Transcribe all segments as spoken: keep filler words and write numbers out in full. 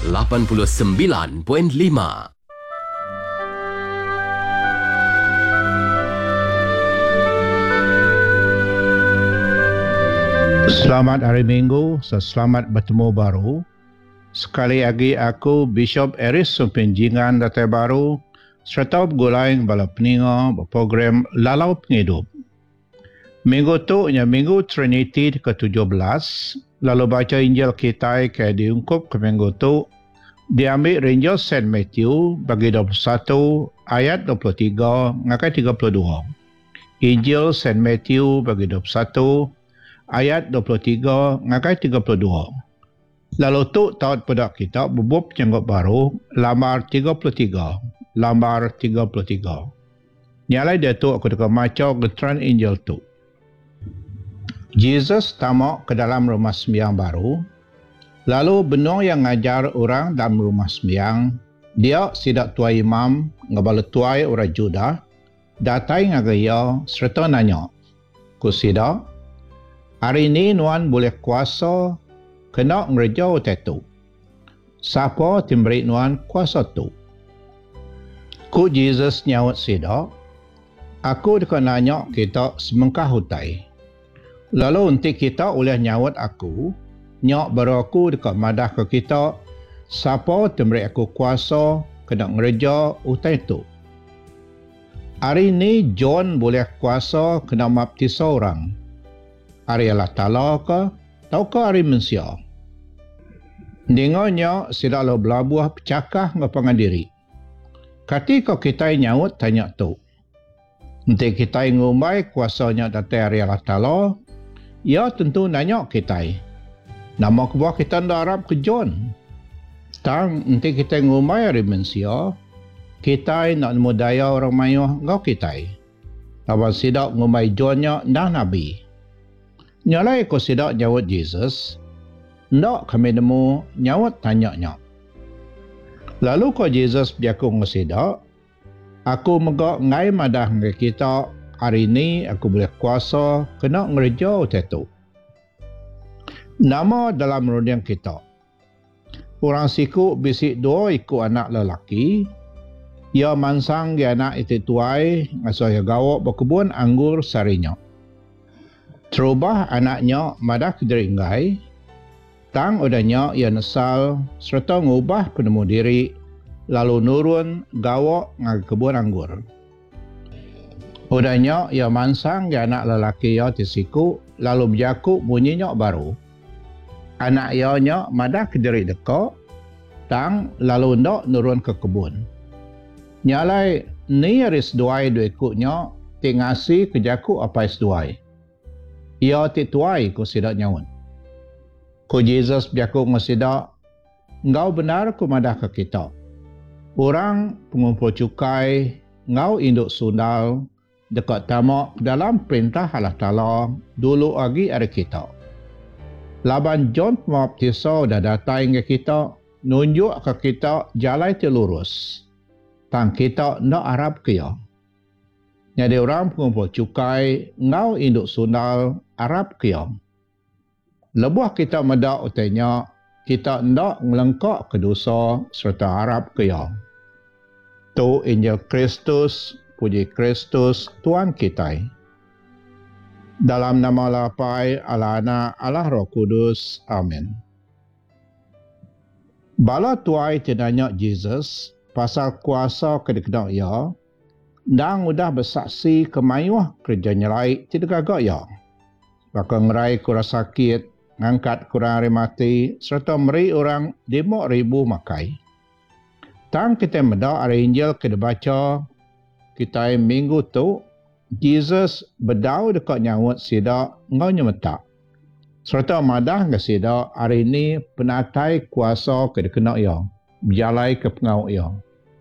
lapan puluh sembilan perpuluhan lima. Selamat hari Minggu, selamat bertemu baru. Sekali lagi aku Bishop Eris Sumpenjingan Datai Baru serta bergulaing bala peninga berprogram Lalau Penghidup. Minggu tu nya Minggu Trinity ke tujuh belas, lalu baca Injil kita ke diungkup ke minggu tu diambil Injil Saint Matthew bagi dua puluh satu ayat dua puluh tiga ngakai tiga puluh dua. Injil Saint Matthew bagi dua puluh satu ayat dua puluh tiga ngakai tiga puluh dua. Lalu tu taut pada kita bubuk jenggot baru lambar tiga puluh tiga. Lambar tiga puluh tiga. Nyalai dia tu aku teka macam geteran Injil tu. Jesus tamak ke dalam rumah sembahyang baru. Lalu benua yang ngajar orang dalam rumah sembahyang, dia sidak tuai imam ngabala tuai orang Judah, datai ngagaya serta nanya. Ku sidak, hari ini nuan boleh kuasa kena ngerja tetu. Siapa timberi nuan kuasa tu? Ku Jesus nyawat sidak, aku dekat nanya kita semengkah hutai. Lalu nanti kita oleh nyawat aku, nyak baru aku dekat madah ke kita, siapa timberi aku kuasa kena ngerja hutai tu. Hari ini John boleh kuasa kena baptis orang. Hari Allah Ta'ala ke, atau ke hari manusia? Dengarnya sidaklah belabuah pecakah ngapangan diri. Ketika kita nyawut tanya tu. Nanti kita ngumbai kuasanya datai hari Allah Ta'ala, ya tentu nanya kita. Nama kebuah kita ndak harap ke John. Tang nanti kita ngumbai hari manusia, kita nak mudaya orang mayuh ngau kita. Lawan sidak ngumbai Johnnya dah Nabi. Nyalai ko sidak nyawat Jesus, ndak kami nemu nyawat tanya-nya. Lalu ko Jesus biaku ngesidak, aku megak ngai madah ngai kita hari ini aku boleh kuasa kena ngerja tetu. Nama dalam rundian kita. Orang siku bisik dua ikut anak lelaki, ia mansang dia anak itu tuai ngasuh ia gawak berkebun anggur sarinya. Terubah anaknya madah kederinggai, tang udahnya ia nesal serta ngubah penemu diri lalu nurun gawak ngag kebun anggur. Udahnya ia mansang dia anak lelaki ia tisiku lalu berjaku bunyinya baru. Anak ianya madah kediri deka, tang lalu ndak nurun ke kebun. Nyalai ni aris duai dua ikutnya tingasi kejaku apa is duai. Ia tituai ku sidak nyawun. Ku Jesus biaku ngesidak, ngau benar ku madah ke kita. Orang pengumpul cukai, ngau induk sundal, dekat tamak dalam perintah Allah Ta'ala dulu lagi ada kita. Laban John Pembaptisa dah datang ke kita, nunjuk ke kita jalan telurus. Tang kita nak harap kaya. Jadi orang pengumpul cukai, ngau induk sundal, harap kaya. Lebuh kita medak utanya, kita ndak melengkak ke dosa serta harap kaya. Tu Injil Kristus, puji Kristus, Tuhan kita. Dalam nama Lapai, Allah Anak, Allah Roh Kudus. Amin. Bala tuai tinanya Jesus, pasal kuasa kedekdang ia, dan udah bersaksi kemayuh kerja nyelai tidak gagak ia. Bakal ngerai kurang sakit, ngangkat kurang hari mati, serta meri orang lima ribu makai. Tang kita medak hari Injil kita baca, kita minggu tu, Jesus berdau dekat nyawut sidak ngau nyemetak. Serta madah ke sidak hari ini penatai kuasa ke dikena ia, berjalai ke pengau ia.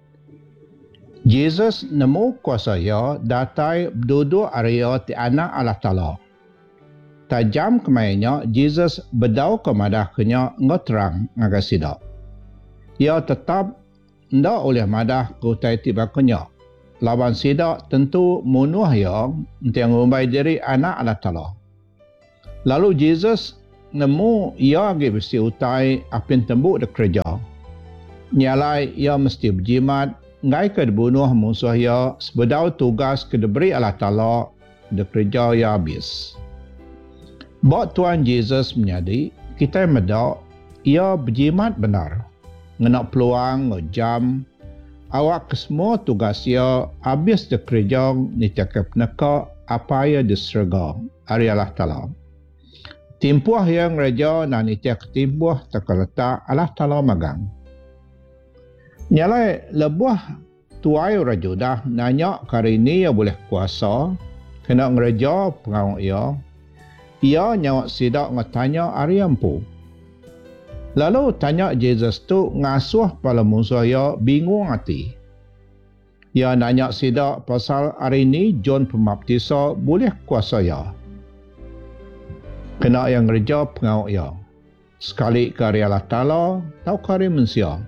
Jesus nemu kuasa ia, datai duduk area ti anak Allah Ta'ala. Tajam kemainnya, Jesus berdau ke madah kenya ngau terang ngaga sidak. Ia tetap ndak oleh madah ke utai tiba kenya. Lawan sidak tentu munuh yang yang ngumbai diri anak Allah Ta'ala. Lalu Jesus nemu ia lagi besi utai apin tembuk de kerja. Nyalai ia mesti berjimat, ngai ke dibunuh musuh ia, sebedau tugas ke diberi Allah Ta'ala, de kerja ia habis. Bak Tuan Yesus menyadi, kita medak, ia berjimat benar. Ngenak peluang, ngejam, awak ke semua tugas ia, habis de kerja ni cakap neka, apa ia diserga, hari Allah Ta'ala. Timpuh yang raja na ni cakap timpuh, tak letak Allah Ta'ala magang. Nyalai lebuah tuai raja dah nanya kali ini ia boleh kuasa kena ngeraja pengawak ia ia nyawak sidak ngatanya ari ampu. Lalu tanya Yesus tu ngasuh pala musuh ia bingung hati. Ia nanya sidak pasal hari ini John Pembaptisa boleh kuasa ia kena yang ngeraja pengawak ia sekali kari Allah Ta'ala atau kari manusia.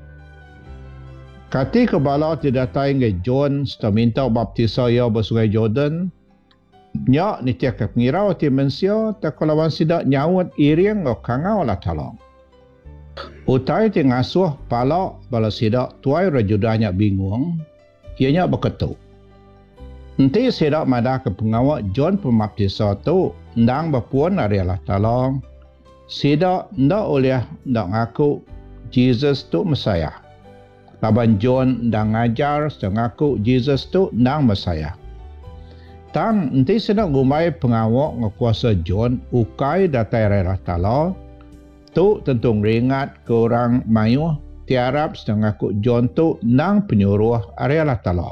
Kati kebala tidak tahu ke John setelah minta baptisa ia bersungai Jordan. Nyak ni tiap pengirau ti manusia tak kalawan sidak nyawat iring ke kangau Allah Ta'ala. Utai ti ngasuh pala bala sidak tuai rajudahnya bingung. Ianya berketuk. Nanti sidak madah ke pengawak John Pembaptisa tu ndang berpuan dari Allah Ta'ala. Sidak ndak oleh ndak ngaku Jesus tu Mesiah. Laban John ndang ngajar setengah ngaku Jesus tu ndang Mesiah. Tang nanti sedang gumai pengawak ngekuasa John ukai datai Allah Ta'ala tu tentu ngeringat ke orang mayuh tiarap setengah ngaku John tu ndang penyuruh Allah Ta'ala.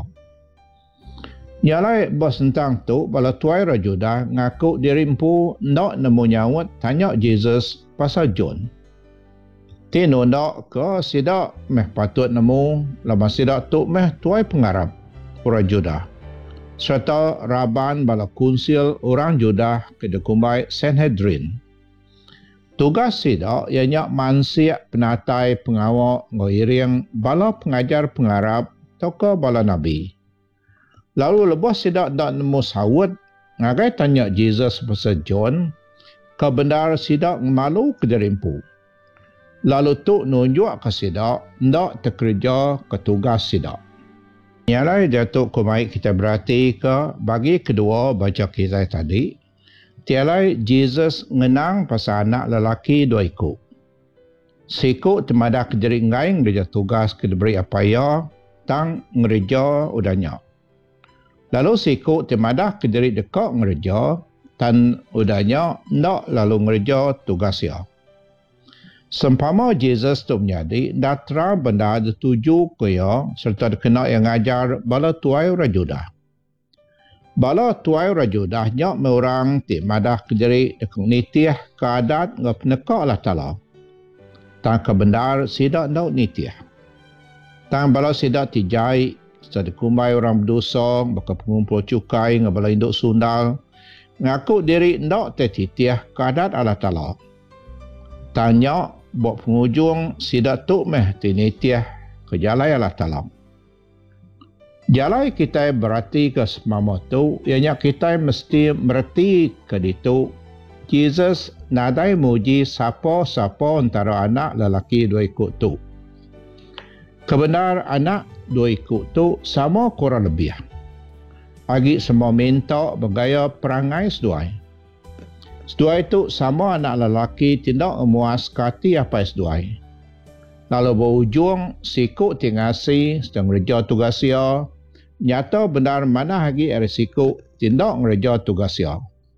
Nyalai bos tentang tu bala tuai rajudah ngaku dirimpu ndak nemu nyawat tanya Jesus pasal John. Tino ndak ke sidak meh patut nemu lama sidak tu meh tuai pengarap orang Judah. Serta raban bala kunsil orang Judah ke dekumbai Sanhedrin. Tugas sidak ianya mansiak penatai pengawak ngoiring bala pengajar pengarap atau ke bala nabi. Lalu lepas sidak dak nemu sawut ngagai tanya Jesus pasal John ke benar sidak malu ke derimpu. Lalu tu nunjuk ke sidak, ndak terkerja ke tugas sidak. Nyalai jatuh kumai kita berarti ke bagi kedua baca kisah tadi, tialai Jesus ngenang pasal anak lelaki dua ikut. Sikut temada kejeri ngaing dia tugas ke diberi apa ya, tang ngereja udahnya. Lalu sikut temada kejeri dekat ngereja, tan udahnya ndak lalu ngereja tugas ya. Sempama Jesus tu menjadi, datra benda dituju ke ia serta dikena yang ngajar bala tuai rajudah. Bala tuai rajudah nyak meorang ti madah kejeri dekong nitiah keadat ngap peneka Allah Ta'ala. Tang kebendar sidak ndau nitiah. Tang bala sidak tijai serta dikumbai orang berdosa baka pengumpul cukai ngabala induk sundal ngaku diri ndak te titiah keadat Allah Ta'ala. Tanya buat pengujung sidak tu meh tinitiah ke jalai Allah Ta'ala. Jalai kita berarti ke semama tu, ianya kita mesti mereti ke ditu. Jesus nadai muji siapa-siapa antara anak lelaki dua ikut tu. Kebenar anak dua ikut tu sama kurang lebih. Agi semua minta bergaya perangai seduai. Seduai itu sama anak lelaki tidak memuaskati apa seduai. Lalu berujung sikut tingasi sedang kerja tugas ia. Nyata benar mana lagi risiko tidak kerja tugas ia.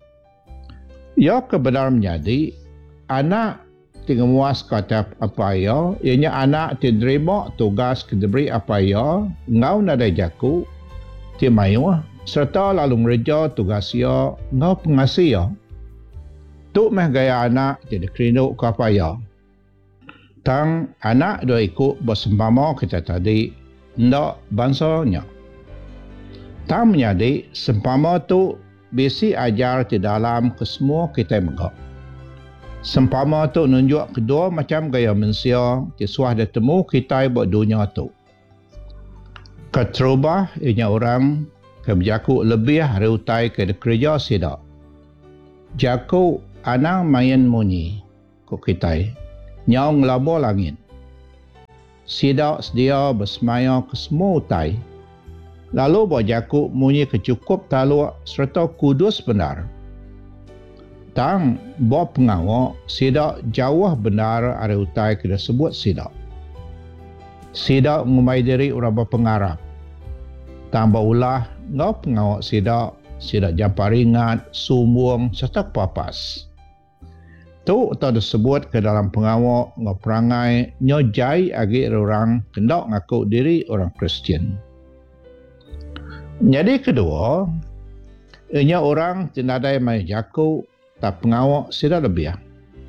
Ia kebenar menjadi anak tidak memuaskati apa ia. Ianya anak tidak terima tugas diberi apa ia. Ngau nadai jaku. Timayu serta lalu kerja tugas ia. Ngau pengasih ia. Tu meh gaya anak tidak kerindu ke apa ya. Tang anak dua ikut bersempama kita tadi, ndak bangsanya. Tang menjadi sempama tu bisi ajar di dalam kesemua kita megak. Sempama tu nunjuk kedua macam gaya manusia, disuah ditemu kita buat dunia tu. Keterubah ianya orang kebijaku lebih reutai ke kerja sidak. Jaku anang main munyi kok kita nyau ngelabo langit. Sidak sedia bersemaya ke semua utai. Lalu buat Yakub munyi kecukup taluk serta kudus benar. Tang buat pengawak sidak jauh benar ada utai kita sebut sidak. Sidak ngumai diri orang berpengarap. Tambah ulah ngau pengawak sidak, sidak jampa ringat, sumbung serta papas. Tu atau disebut ke dalam pengawak ngau perangai nyojai agi orang kendak ngaku diri orang Kristian. Jadi kedua, ianya orang tinadai mai jaku tak pengawak sida lebih.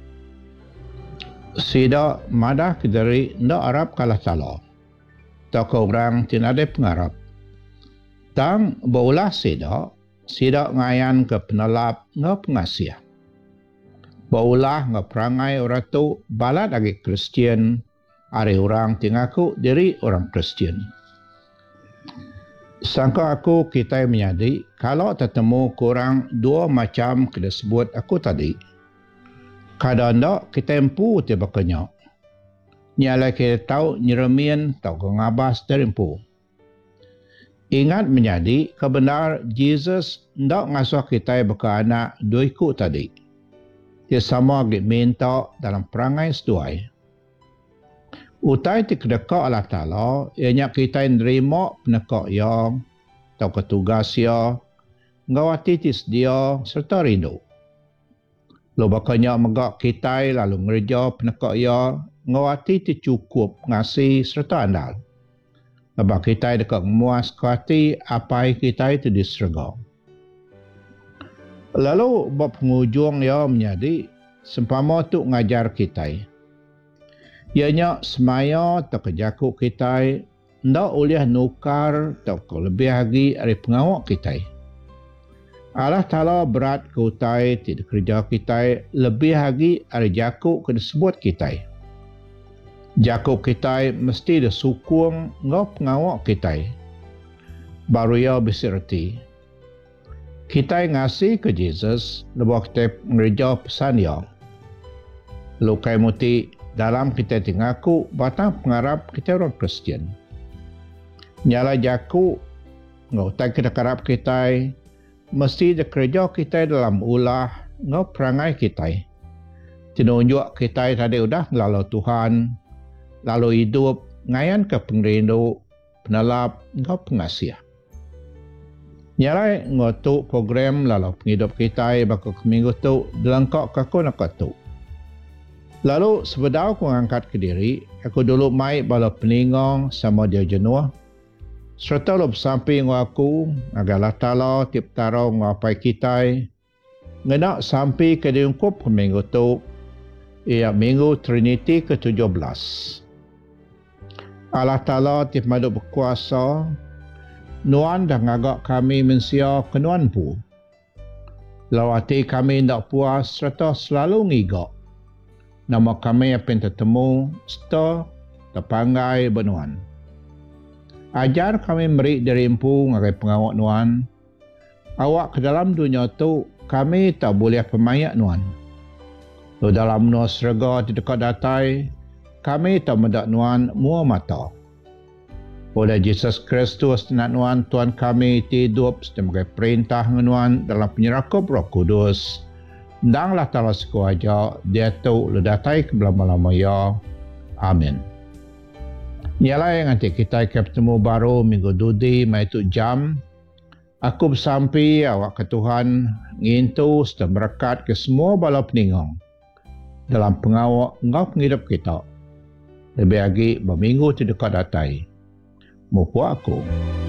Sida madah kedari ndak Arab kalah tala. Tak orang tinadai pengarap. Tang baulah sida, sida ngayan ke penalap ngau pengasih. Baulah ngau perangai orang tu balat agi Kristian, ari orang tingaku diri orang Kristian. Sangka aku kita menyadi kalau tertemu kurang dua macam kita sebut aku tadi. Kadang tak kita empu tiba kenyok. Nyala kita tahu nyeremian tahu kengabas terimpu. Ingat menyadi kebenar Jesus tak ngasuh kita beka anak dua ikut tadi. Dia sama kita minta dalam perangai seduai. Utai ti kedekak Allah Ta'ala, ianya kita nerima penekak yang, atau ketugas ya, ngawati ti sedia serta rindu. Lo bakanya megak kita lalu ngerja penekak ya, ngawati ti cukup ngasih serta andal. Lebak kita dekat memuas kati apa kita itu diserga. Lalu bab pengujung ya menjadi sempama tu ngajar kita. Ianya semaya tak kejakuk kita ndak oleh nukar tak lebih lagi dari pengawak kita. Allah Ta'ala berat ke utai tidak kerja kita lebih lagi dari jakuk ke disebut kita. Jakuk kita mesti disukung ngau pengawak kita. Baru ia beserti. Kita ngasih ke Jesus lebih kita ngerja pesan ya. Lukai muti dalam kita tingaku batang pengarap kita orang Kristian. Nyala jaku ngau tak kita karap kita mesti dikerja kita dalam ulah ngau perangai kita. Tinunjuk kita tadi udah lalu Tuhan lalu hidup ngayan ke pengrindu penalap ngau pengasih. Nyalai ngotu program lalu penghidup kita bakal minggu tu delengkak kaku nak tu. Lalu sebedau aku angkat ke diri, aku dulu mai bala peningong sama dia jenuh. Serta lo samping aku agar Allah Ta'ala tip taro ngapai kita. Ngenak sampai ke diungkup ke minggu tu, ia minggu Trinity ke tujuh belas. Allah Ta'ala tip madu berkuasa, nuan dah ngagak kami mensia kenuan pu. Lawati kami tak puas serta selalu ngigak. Nama kami apa yang tertemu, serta terpanggai benuan. Ajar kami merik dari empu ngagai pengawak nuan. Awak ke dalam dunia tu, kami tak boleh pemayak nuan. Lo dalam nuan serga di dekat datai, kami tak mendak nuan mua mata. Oleh Yesus Kristus nak nuan Tuhan kami hidup sebagai perintah nuan dalam penyerakup Roh Kudus. Danglah Ta'ala sekuaja dia tu ledatai ke belama-lama ya. Amin. Ialah yang nanti kita ketemu baru minggu dudi mai tu jam. Aku bersampai awak ke Tuhan ngintu serta berkat ke semua bala peningong dalam pengawak engkau penghidup kita. Lebih lagi berminggu tu dekat datai. Mupu aku.